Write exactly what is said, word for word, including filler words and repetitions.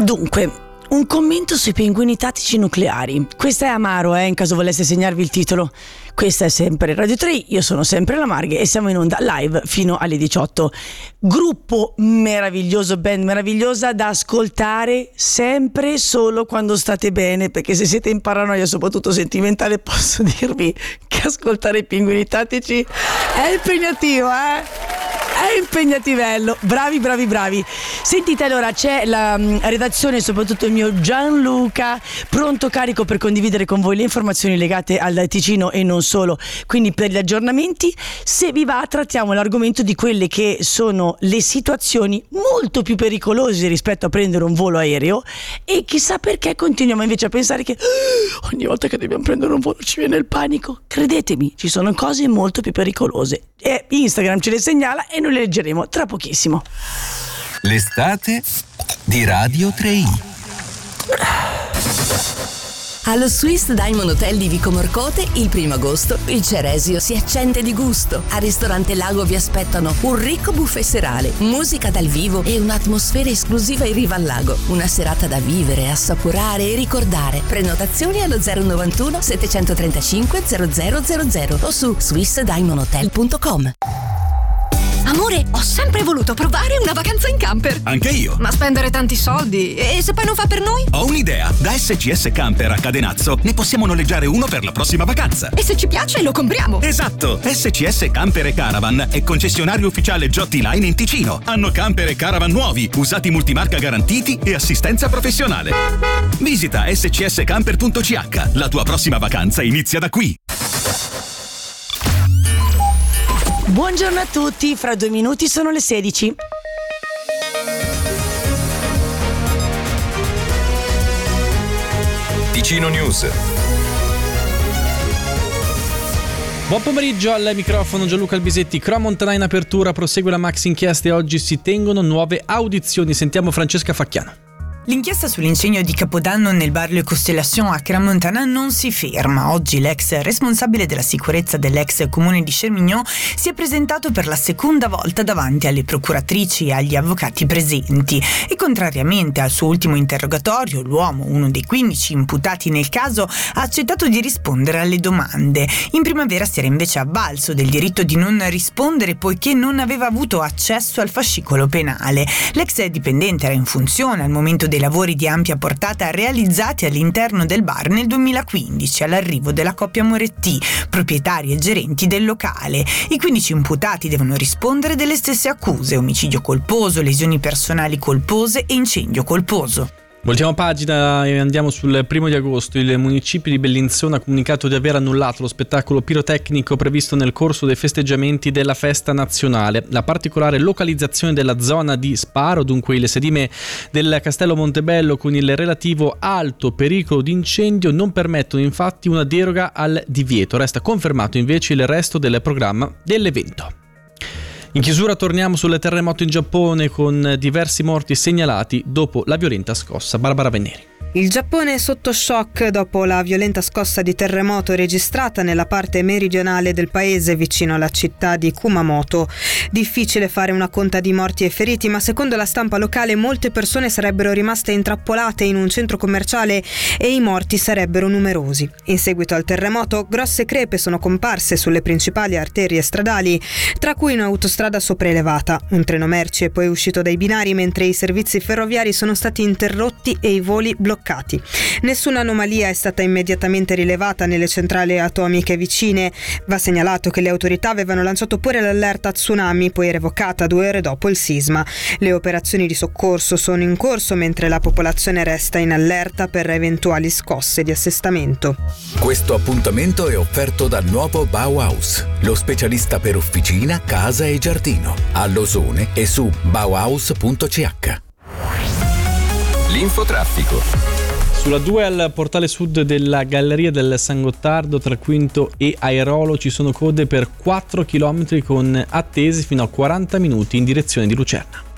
Dunque, un commento sui pinguini tattici nucleari. Questa è Amaro, eh, in caso volesse segnarvi il titolo. Questa è sempre Radio tre, io sono sempre la Marghe e siamo in onda live fino alle diciotto. Gruppo meraviglioso, band meravigliosa da ascoltare sempre solo quando state bene, perché se siete in paranoia, soprattutto sentimentale, posso dirvi che ascoltare i pinguini tattici è impegnativo, eh? È impegnativello, bravi bravi bravi. Sentite, allora c'è la um, redazione, soprattutto il mio Gianluca, pronto carico per condividere con voi le informazioni legate al Ticino e non solo. Quindi per gli aggiornamenti, se vi va, trattiamo l'argomento di quelle che sono le situazioni molto più pericolose rispetto a prendere un volo aereo, e chissà perché continuiamo invece a pensare che uh, ogni volta che dobbiamo prendere un volo ci viene il panico. Credetemi, ci sono cose molto più pericolose e Instagram ce le segnala e noi le leggeremo tra pochissimo. L'estate di Radio tre i. Allo Swiss Diamond Hotel di Vico Morcote, il primo agosto, il Ceresio si accende di gusto. Al ristorante Lago vi aspettano un ricco buffet serale, musica dal vivo e un'atmosfera esclusiva in riva al lago. Una serata da vivere, assaporare e ricordare. Prenotazioni allo zero novantuno settecentotrentacinque zero zero zero zero o su swiss diamond hotel punto com. Amore, ho sempre voluto provare una vacanza in camper. Anche io. Ma spendere tanti soldi? E se poi non fa per noi? Ho un'idea. Da S C S Camper a Cadenazzo ne possiamo noleggiare uno per la prossima vacanza. E se ci piace lo compriamo. Esatto. S C S Camper e Caravan è concessionario ufficiale Giotti Line in Ticino. Hanno camper e caravan nuovi, usati multimarca garantiti e assistenza professionale. Visita s c s camper punto c h. La tua prossima vacanza inizia da qui. Buongiorno a tutti, fra due minuti sono le sedici. Ticino News. Buon pomeriggio, al microfono Gianluca Albisetti. Cromontana in apertura, prosegue la maxi inchiesta e oggi si tengono nuove audizioni. Sentiamo Francesca Facchiano. L'inchiesta sull'incendio di Capodanno nel bar Le Constellation a Crans-Montana non si ferma. Oggi l'ex responsabile della sicurezza dell'ex comune di Cermignon si è presentato per la seconda volta davanti alle procuratrici e agli avvocati presenti e, contrariamente al suo ultimo interrogatorio, l'uomo, uno dei quindici imputati nel caso, ha accettato di rispondere alle domande. In primavera si era invece avvalso del diritto di non rispondere poiché non aveva avuto accesso al fascicolo penale. L'ex dipendente era in funzione al momento dei lavori di ampia portata realizzati all'interno del bar nel duemilaquindici all'arrivo della coppia Moretti, proprietari e gerenti del locale. I quindici imputati devono rispondere delle stesse accuse: omicidio colposo, lesioni personali colpose e incendio colposo. Voltiamo pagina e andiamo sul primo di agosto. Il municipio di Bellinzona ha comunicato di aver annullato lo spettacolo pirotecnico previsto nel corso dei festeggiamenti della festa nazionale. La particolare localizzazione della zona di sparo, dunque il sedime del Castello Montebello con il relativo alto pericolo di incendio, non permettono infatti una deroga al divieto. Resta confermato invece il resto del programma dell'evento. In chiusura torniamo sul terremoto in Giappone con diversi morti segnalati dopo la violenta scossa. Barbara Venneri. Il Giappone è sotto shock dopo la violenta scossa di terremoto registrata nella parte meridionale del paese vicino alla città di Kumamoto. Difficile fare una conta di morti e feriti, ma secondo la stampa locale molte persone sarebbero rimaste intrappolate in un centro commerciale e i morti sarebbero numerosi. In seguito al terremoto, grosse crepe sono comparse sulle principali arterie stradali, tra cui un'autostrada sopraelevata. Un treno merci è poi uscito dai binari mentre i servizi ferroviari sono stati interrotti e i voli bloccati. Nessuna anomalia è stata immediatamente rilevata nelle centrali atomiche vicine. Va segnalato che le autorità avevano lanciato pure l'allerta tsunami, poi revocata due ore dopo il sisma. Le operazioni di soccorso sono in corso mentre la popolazione resta in allerta per eventuali scosse di assestamento. Questo appuntamento è offerto dal nuovo Bauhaus, lo specialista per officina, casa e giardino. A Losone e su bauhaus punto c h. L'infotraffico. Sulla due al portale sud della Galleria del San Gottardo tra Quinto e Airolo ci sono code per quattro chilometri con attese fino a quaranta minuti in direzione di Lucerna.